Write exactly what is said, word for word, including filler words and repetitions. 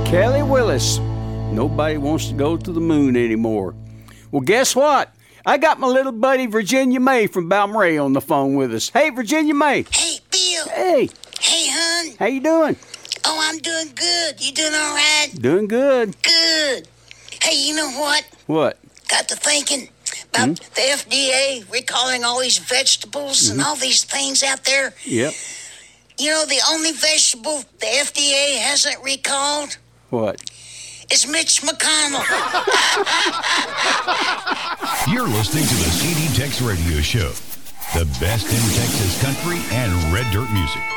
Kelly Willis. Nobody wants to go to the moon anymore. Well, guess what? I got my little buddy Virginia May from Balmorhea on the phone with us. Hey, Virginia May. Hey, Bill. Hey. Hey, hon. How you doing? Oh, I'm doing good. You doing all right? Doing good. Good. Hey, you know what? What? Got to thinking about Mm-hmm. the F D A recalling all these vegetables Mm-hmm. and all these things out there. Yep. You know, the only vegetable the F D A hasn't recalled What? is Mitch McConnell. You're listening to the C D Tex Radio Show, the best in Texas country and red dirt music.